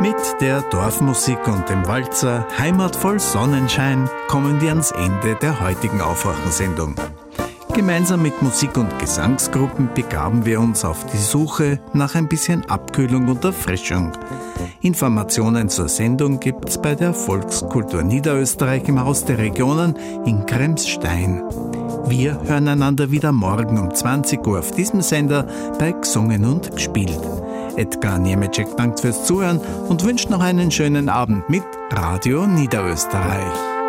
Mit der Dorfmusik und dem Walzer Heimat voll Sonnenschein kommen wir ans Ende der heutigen Aufwachensendung. Gemeinsam mit Musik- und Gesangsgruppen begaben wir uns auf die Suche nach ein bisschen Abkühlung und Erfrischung. Informationen zur Sendung gibt's bei der Volkskultur Niederösterreich im Haus der Regionen in Kremsstein. Wir hören einander wieder morgen um 20 Uhr auf diesem Sender bei Gesungen und Gespielt. Edgar Niemeczek dankt fürs Zuhören und wünscht noch einen schönen Abend mit Radio Niederösterreich.